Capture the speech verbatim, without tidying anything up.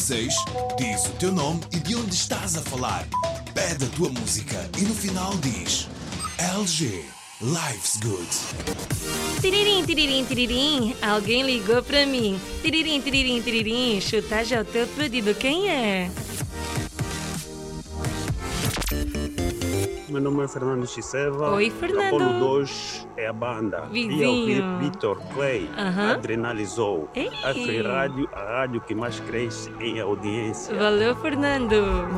seis, diz o teu nome e de onde estás a falar. Pede a tua música e no final diz L G, Life's Good. Tiririm, tiririm, tiririm, alguém ligou pra mim. Tiririm, tiririm, tiririm, chutar já o teu pedido, quem é? Meu nome é Fernando Chiseva. Oi, Fernando. Apolo dois é a banda. Vizinho. E eu vi Vitor Clay. Aham. Adrenalizou. Ei. A Free Rádio, a rádio que mais cresce em audiência. Valeu, Fernando.